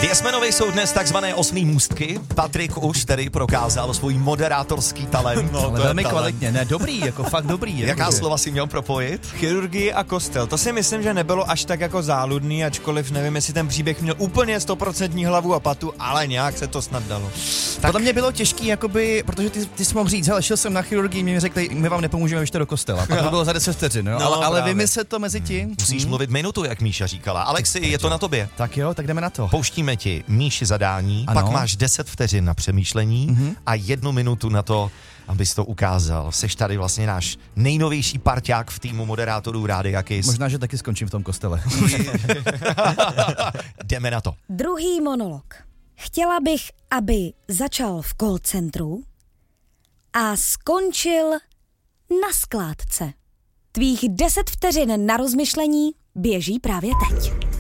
V Jesmenovi jsou dnes takzvané osmý můstky. Patrik už tedy prokázal svůj moderátorský talent. No, to velmi kvalitně, ne, dobrý, jako fakt dobrý. Jaká slova si měl propojit? Chirurgii a kostel. To si myslím, že nebylo až tak jako záludný, ačkoliv nevím, jestli ten příběh měl úplně 100% hlavu a patu, ale nějak se to snad dalo. Podle mě bylo těžký, jakoby, protože ty jsi mohl říct, hele, šel jsem na chirurgii, mi řekli, my vám nepomůžeme, běžte do kostela. Pak to bylo za 10 vteřin, no, ale vymyslet to mezi tím. Musíš mluvit minutu, jak Míša říkala. Alexi, je to na tobě. Tak jo, tak jdeme na to. Pouštíme ti Míši zadání, ano. Pak máš 10 vteřin na přemýšlení a 1 minutu na to, abys to ukázal. Seš tady vlastně náš nejnovější parťák v týmu moderátorů Rádia Kiss. Možná, že taky skončím v tom kostele. Jdeme na to. Druhý monolog. Chtěla bych, aby začal v call centru a skončil na skládce. Tvých 10 vteřin na rozmyšlení běží právě teď.